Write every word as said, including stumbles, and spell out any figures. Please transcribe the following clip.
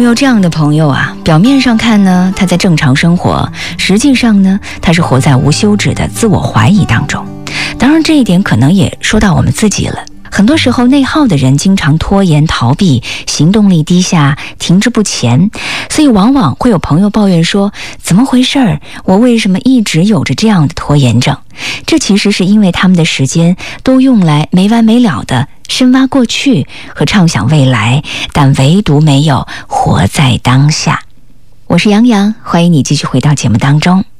有这样的朋友啊？表面上看呢，他在正常生活，实际上呢，他是活在无休止的自我怀疑当中。当然，这一点可能也说到我们自己了。很多时候，内耗的人经常拖延、逃避，行动力低下，停滞不前，所以往往会有朋友抱怨说：“怎么回事儿？我为什么一直有着这样的拖延症？”这其实是因为他们的时间都用来没完没了的深挖过去和畅想未来，但唯独没有活在当下。我是杨洋，欢迎你继续回到节目当中。